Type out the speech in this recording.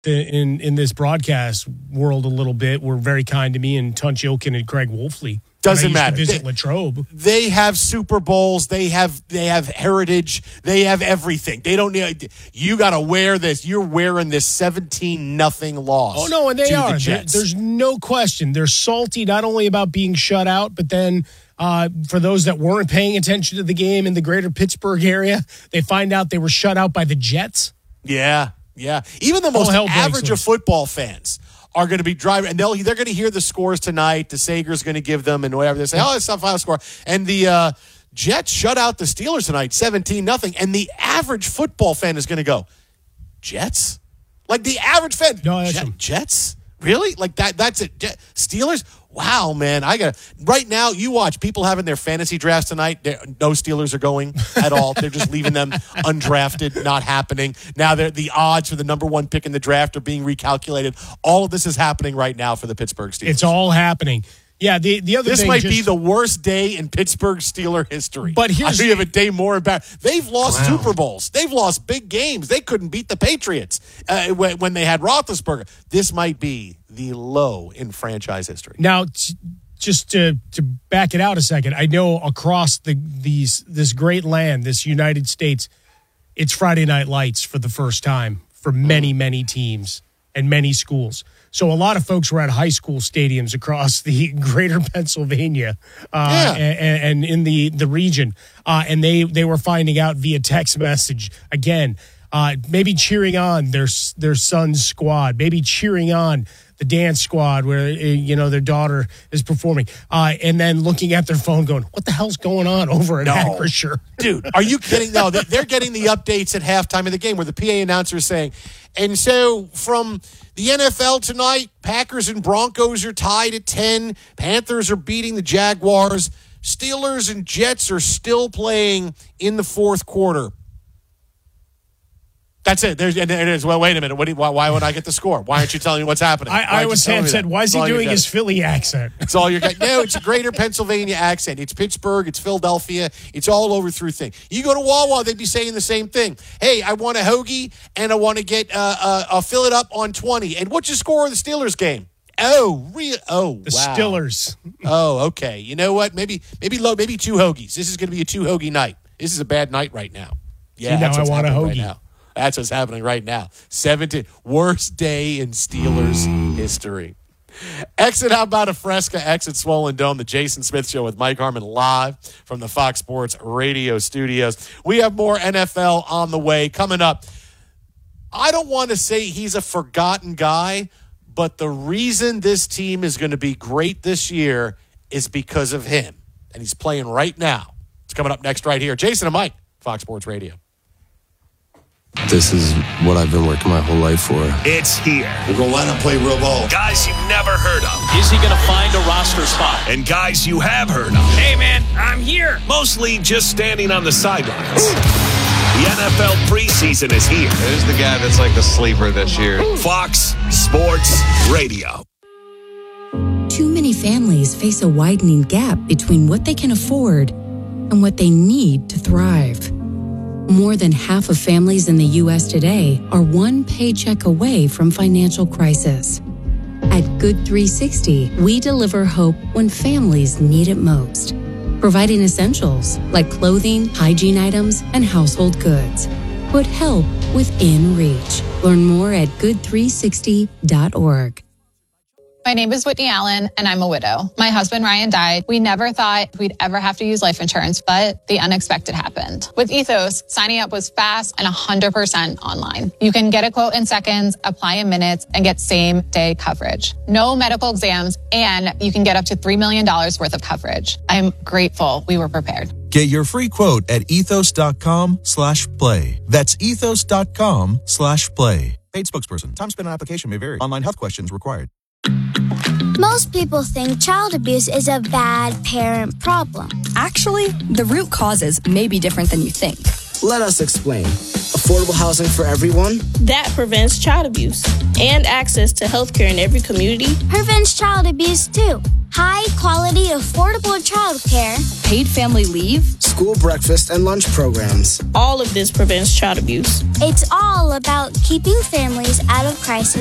in this broadcast world a little bit were very kind to me, and Tunch Ilkin and Craig Wolfley. Doesn't matter. To visit Latrobe. They have Super Bowls. They have heritage. They have everything. They don't need. You got to wear this. You're wearing this 17-0 loss. Oh no, and they are. The Jets. There's no question. They're salty not only about being shut out, but then for those that weren't paying attention to the game in the greater Pittsburgh area, they find out they were shut out by the Jets. Yeah. Even the most average of football fans are going to be driving, and they're going to hear the scores tonight. The Sager's going to give them, and whatever they say, it's not final score. And the Jets shut out the Steelers tonight, 17-0. And the average football fan is going to go, Jets? Like the average fan, no, Jets? Really? Like that's it. Steelers? Wow, man. Right now, you watch people having their fantasy drafts tonight. No Steelers are going at all. They're just leaving them undrafted, not happening. Now the odds for the number one pick in the draft are being recalculated. All of this is happening right now for the Pittsburgh Steelers. It's all happening. Yeah, the other this thing might be the worst day in Pittsburgh Steeler history. But here's I have a day more embarrassing. They've lost Super Bowls. They've lost big games. They couldn't beat the Patriots when they had Roethlisberger. This might be the low in franchise history. Now, just to back it out a second, I know across this great land, this United States, it's Friday Night Lights for the first time for many, many teams and many schools. So a lot of folks were at high school stadiums across the greater Pennsylvania and in the region. And they were finding out via text message, again, maybe cheering on their son's squad, maybe cheering on the dance squad where, their daughter is performing. And then looking at their phone going, what the hell's going on over at Acrisure? Dude, are you kidding? No, they're getting the updates at halftime of the game where the PA announcer is saying, and so from the NFL tonight, Packers and Broncos are tied at 10. Panthers are beating the Jaguars. Steelers and Jets are still playing in the fourth quarter. That's it. There it is. Well, wait a minute. Why would I get the score? Why aren't you telling me what's happening? I said, why is he doing his Philly accent? It's all you're getting. No, it's a greater Pennsylvania accent. It's Pittsburgh. It's Philadelphia. It's all over through thing. You go to Wawa, they'd be saying the same thing. Hey, I want a hoagie, and I want to get I'll fill it up on 20. And what's your score of the Steelers game? Oh, real? Oh, the Stillers. Oh, okay. You know what? Maybe two hoagies. This is going to be a 2 hoagie night. This is a bad night right now. Yeah, that's what's happening right now. That's what's happening right now. 17, worst day in Steelers history. Exit How About a Fresca, exit Swollen Dome, the Jason Smith Show with Mike Harmon live from the Fox Sports Radio studios. We have more NFL on the way coming up. I don't want to say he's a forgotten guy, but the reason this team is going to be great this year is because of him. And he's playing right now. It's coming up next right here. Jason and Mike, Fox Sports Radio. This is what I've been working my whole life for. It's here. We're going to line up, play real ball. Guys you've never heard of. Is he going to find a roster spot? And guys you have heard of. Hey, man, I'm here. Mostly just standing on the sidelines. The NFL preseason is here. Who's the guy that's like the sleeper this year? Fox Sports Radio. Too many families face a widening gap between what they can afford and what they need to thrive. More than half of families in the U.S. today are one paycheck away from financial crisis. At Good 360, we deliver hope when families need it most, providing essentials like clothing, hygiene items, and household goods. Put help within reach. Learn more at good360.org. My name is Whitney Allen, and I'm a widow. My husband, Ryan, died. We never thought we'd ever have to use life insurance, but the unexpected happened. With Ethos, signing up was fast and 100% online. You can get a quote in seconds, apply in minutes, and get same-day coverage. No medical exams, and you can get up to $3 million worth of coverage. I'm grateful we were prepared. Get your free quote at ethos.com/play. That's ethos.com/play. Paid spokesperson. Time spent on application may vary. Online health questions required. Most people think child abuse is a bad parent problem. Actually, the root causes may be different than you think. Let us explain. Affordable housing for everyone. That prevents child abuse. And access to healthcare in every community. Prevents child abuse too. High quality, affordable childcare. Paid family leave. School breakfast and lunch programs. All of this prevents child abuse. It's all about keeping families out of crisis